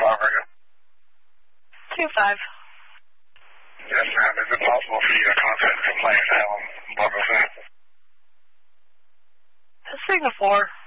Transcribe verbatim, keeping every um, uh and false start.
Florida. two five. Yes, ma'am. Is it possible for you to contact complaint Salem, Barbara? Signal four.